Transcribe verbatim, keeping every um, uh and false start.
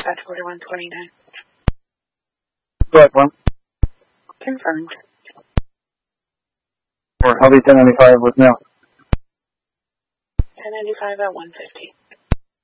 dispatch forty-one twenty-nine. Correct one. Confirmed. Or L V ten ninety-five with mail. ten ninety-five at one fifty.